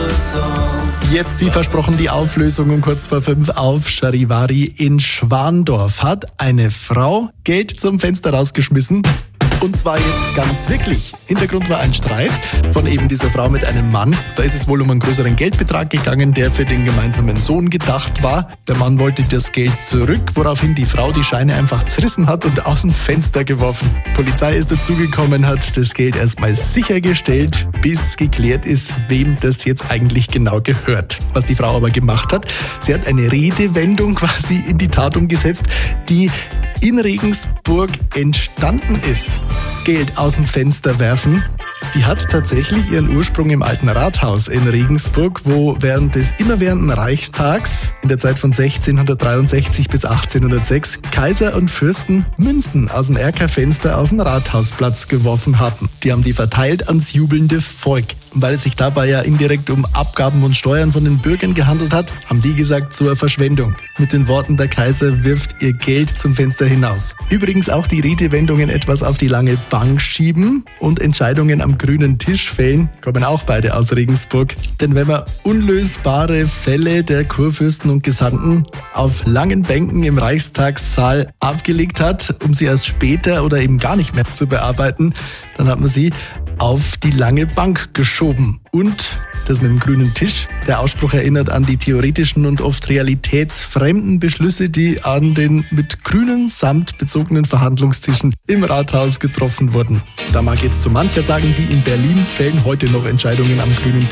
Jetzt, wie versprochen, die Auflösung um kurz vor 5 auf Charivari in Schwandorf. Hat eine Frau Geld zum Fenster rausgeschmissen? Und zwar jetzt ganz wirklich. Hintergrund war ein Streit von eben dieser Frau mit einem Mann. Da ist es wohl um einen größeren Geldbetrag gegangen, der für den gemeinsamen Sohn gedacht war. Der Mann wollte das Geld zurück, woraufhin die Frau die Scheine einfach zerrissen hat und aus dem Fenster geworfen. Polizei ist dazugekommen, hat das Geld erstmal sichergestellt, bis geklärt ist, wem das jetzt eigentlich genau gehört. Was die Frau aber gemacht hat, sie hat eine Redewendung quasi in die Tat umgesetzt, die in Regensburg entstanden ist. Geld aus dem Fenster werfen. Die hat tatsächlich ihren Ursprung im alten Rathaus in Regensburg, wo während des immerwährenden Reichstags in der Zeit von 1663 bis 1806 Kaiser und Fürsten Münzen aus dem Erkerfenster auf den Rathausplatz geworfen hatten. Die haben die verteilt ans jubelnde Volk. Und weil es sich dabei ja indirekt um Abgaben und Steuern von den Bürgern gehandelt hat, haben die gesagt, zur Verschwendung. Mit den Worten, der Kaiser wirft ihr Geld zum Fenster hinaus. Übrigens auch die Redewendungen etwas auf die lange Bank schieben und Entscheidungen am grünen Tisch fällen, kommen auch beide aus Regensburg. Denn wenn man unlösbare Fälle der Kurfürsten und Gesandten auf langen Bänken im Reichstagssaal abgelegt hat, um sie erst später oder eben gar nicht mehr zu bearbeiten, dann hat man sie auf die lange Bank geschoben. Und das mit dem grünen Tisch, der Ausspruch erinnert an die theoretischen und oft realitätsfremden Beschlüsse, die an den mit grünem Samt bezogenen Verhandlungstischen im Rathaus getroffen wurden. Da mag jetzt so mancher sagen, die in Berlin fällen heute noch Entscheidungen am grünen Tisch.